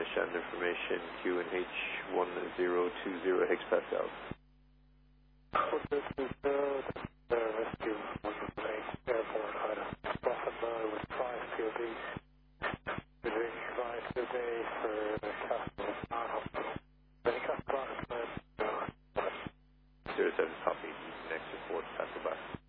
and information QNH 1020 hectopascal. Rescue 118 airborne item. Prophet with 5 POB. Doing 5 today for the Castle Hospital. Any Castle 07 copy. Next report, pass it back.